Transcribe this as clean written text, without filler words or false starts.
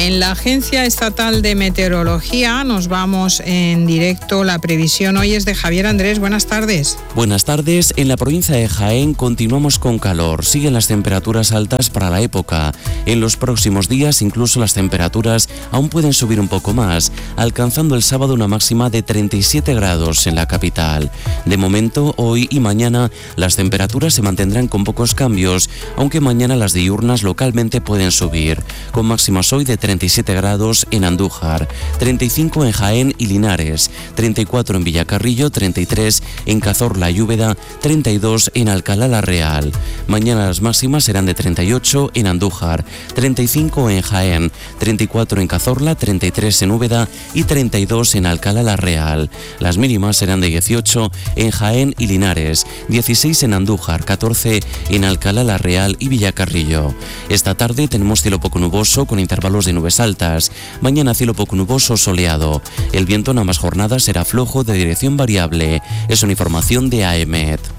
En la Agencia Estatal de Meteorología nos vamos en directo. La previsión hoy es de Javier Andrés. Buenas tardes. Buenas tardes. En la provincia de Jaén continuamos con calor. Siguen las temperaturas altas para la época. En los próximos días incluso las temperaturas aún pueden subir un poco más, alcanzando el sábado una máxima de 37 grados en la capital. De momento, hoy y mañana las temperaturas se mantendrán con pocos cambios, aunque mañana las diurnas localmente pueden subir, con máximas hoy de 37 grados en Andújar, 35 en Jaén y Linares, 34 en Villacarrillo, 33 en Cazorla y Úbeda, 32 en Alcalá la Real. Mañana las máximas serán de 38 en Andújar, 35 en Jaén, 34 en Cazorla, 33 en Úbeda y 32 en Alcalá la Real. Las mínimas serán de 18 en Jaén y Linares, 16 en Andújar, 14 en Alcalá la Real y Villacarrillo. Esta tarde tenemos cielo poco nuboso con intervalos de nubes altas. Mañana cielo poco nuboso soleado. El viento en ambas jornadas será flojo de dirección variable. Es una información de AEMET.